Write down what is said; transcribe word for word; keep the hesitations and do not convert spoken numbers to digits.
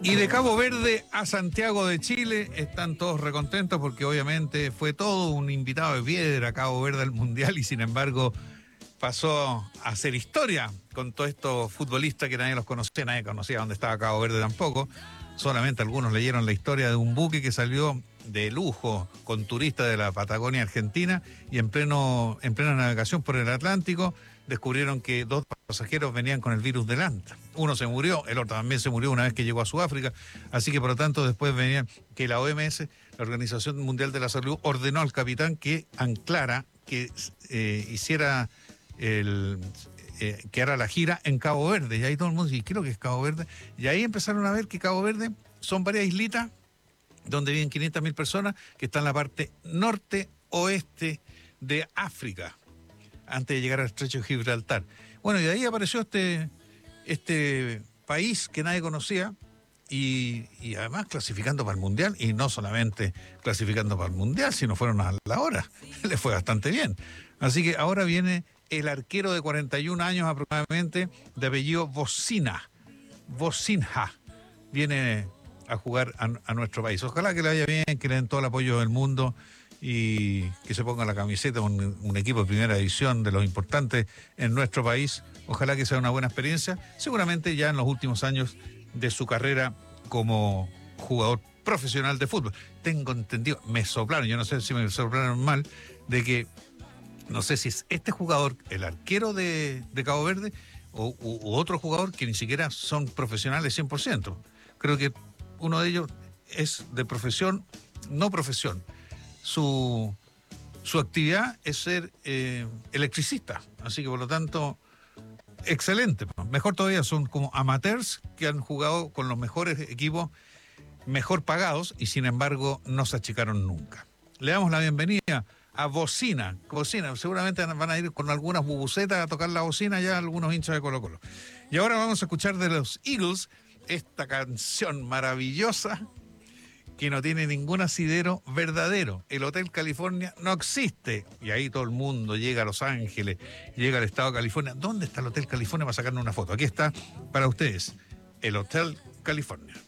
Y de Cabo Verde a Santiago de Chile están todos recontentos porque obviamente fue todo un invitado de piedra Cabo Verde al Mundial y sin embargo pasó a hacer historia con todos estos futbolistas que nadie los conocía, nadie conocía dónde estaba Cabo Verde tampoco. Solamente algunos leyeron la historia de un buque que salió de lujo con turistas de la Patagonia Argentina y en pleno en plena navegación por el Atlántico descubrieron que dos pasajeros venían con el virus del Anta. Uno se murió, el otro también se murió una vez que llegó a Sudáfrica, así que por lo tanto después venían que la O M S, la Organización Mundial de la Salud, ordenó al capitán que anclara, que eh, hiciera el... Eh, que era la gira en Cabo Verde, y ahí todo el mundo dice, creo que es Cabo Verde, y ahí empezaron a ver que Cabo Verde son varias islitas donde viven quinientas mil personas que están en la parte norte-oeste de África, antes de llegar al estrecho de Gibraltar. Bueno, y de ahí apareció este, este país que nadie conocía, y, y además clasificando para el Mundial, y no solamente clasificando para el Mundial, sino fueron a la hora, les fue bastante bien. Así que ahora viene el arquero de cuarenta y un años aproximadamente, de apellido Bocina, Bocinha, viene a jugar a, a nuestro país. Ojalá que le vaya bien, que le den todo el apoyo del mundo y que se ponga la camiseta con un, un equipo de primera división de los importantes en nuestro país. Ojalá que sea una buena experiencia, seguramente ya en los últimos años de su carrera como jugador profesional de fútbol. Tengo entendido, me soplaron, yo no sé si me soplaron mal, de que no sé si es este jugador, el arquero de, de Cabo Verde, o u, u otro jugador que ni siquiera son profesionales cien por ciento. Creo que uno de ellos es de profesión, no profesión. Su, su actividad es ser eh, electricista, así que por lo tanto, excelente. Mejor todavía, son como amateurs que han jugado con los mejores equipos, mejor pagados, y sin embargo no se achicaron nunca. Le damos la bienvenida a Bocina, Bocina, seguramente van a ir con algunas bubucetas a tocar la bocina ya algunos hinchas de Colo Colo. Y ahora vamos a escuchar de los Eagles esta canción maravillosa que no tiene ningún asidero verdadero. El Hotel California no existe. Y ahí todo el mundo llega a Los Ángeles, llega al estado de California. ¿Dónde está el Hotel California? Para sacarnos una foto. Aquí está para ustedes, el Hotel California.